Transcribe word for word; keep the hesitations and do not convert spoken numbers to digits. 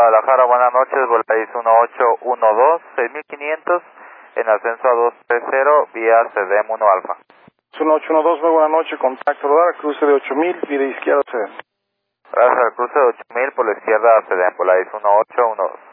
Guadalajara, buenas noches, Volaris uno ocho uno dos, seis mil quinientos, en ascenso a dos treinta, vía C D M uno Alfa. uno ocho uno dos, muy buena noche, contacto radar, cruce de ocho mil, vida izquierda C D M. Gracias al cruce de ocho mil por la izquierda C D M, Volaris uno ocho uno dos.